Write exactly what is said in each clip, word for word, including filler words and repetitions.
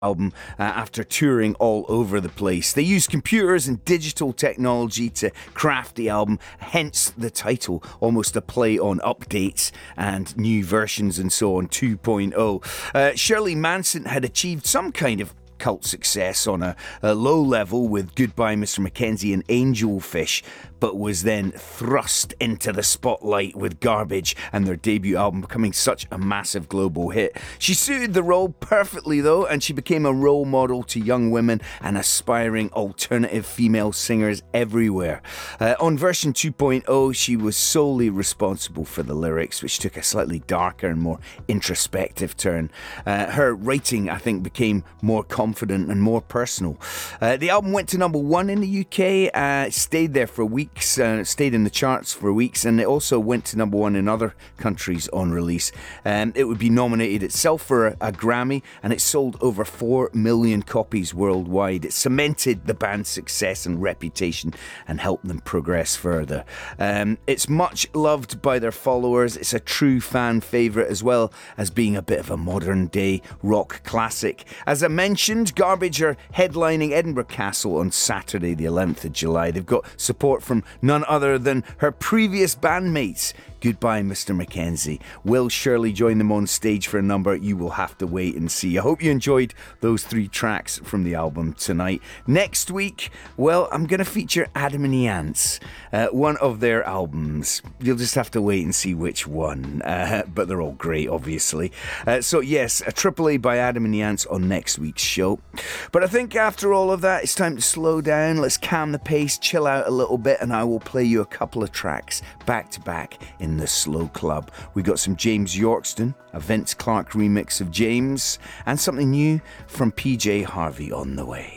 album uh, after touring all over the place. They used computers and digital technology to craft the album, hence the title, almost a play on updates and new versions and so on, two point oh. Uh, Shirley Manson had achieved some kind of cult success on a, a low level with Goodbye Mister Mackenzie and Angelfish, but was then thrust into the spotlight with Garbage and their debut album becoming such a massive global hit. She suited the role perfectly though, and she became a role model to young women and aspiring alternative female singers everywhere. Uh, on version two point oh, she was solely responsible for the lyrics, which took a slightly darker and more introspective turn. Uh, her writing, I think, became more confident and more personal. Uh, the album went to number one in the U K, uh, stayed there for weeks, uh, stayed in the charts for weeks, and it also went to number one in other countries on release. Um, it would be nominated itself for a, a Grammy, and it sold over four million copies worldwide. It cemented the band's success and reputation and helped them progress further. Um, it's much loved by their followers. It's a true fan favourite, as well as being a bit of a modern day rock classic. As I mentioned, Garbage are headlining Edinburgh Castle on Saturday the eleventh of July. They've got support from none other than her previous bandmates, Goodbye Mister Mackenzie. Will Shirley join them on stage for a number? You will have to wait and see. I hope you enjoyed those three tracks from the album tonight. Next week, well, I'm going to feature Adam and the Ants, uh, one of their albums. You'll just have to wait and see which one, uh, but they're all great, obviously. Uh, so yes, a Triple A by Adam and the Ants on next week's show. But I think after all of that, it's time to slow down. Let's calm the pace, chill out a little bit, and I will play you a couple of tracks back to back in the Slow Club. We got some James Yorkston, a Vince Clarke remix of James, and something new from P J Harvey on the way.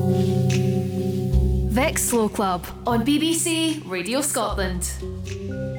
Vex Slow Club on B B C Radio Scotland.